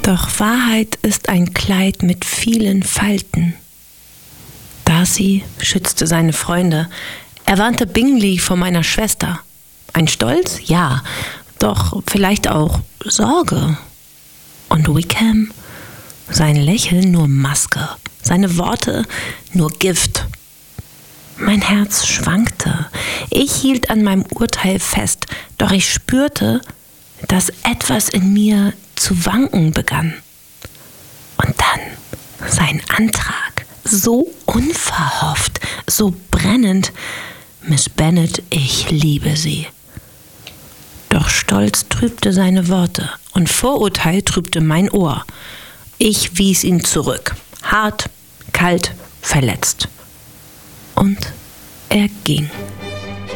Doch Wahrheit ist ein Kleid mit vielen Falten. Darcy schützte seine Freunde. Er warnte Bingley vor meiner Schwester. Ein Stolz? Ja, doch vielleicht auch Sorge. Und Wickham? Sein Lächeln nur Maske, seine Worte nur Gift. Mein Herz schwankte. Ich hielt an meinem Urteil fest, doch ich spürte, dass etwas in mir zu wanken begann. Und dann sein Antrag, so unverhofft, so brennend. Miss Bennet, ich liebe Sie. Doch Stolz trübte seine Worte und Vorurteil trübte mein Ohr. Ich wies ihn zurück, hart, kalt, verletzt. Und er ging.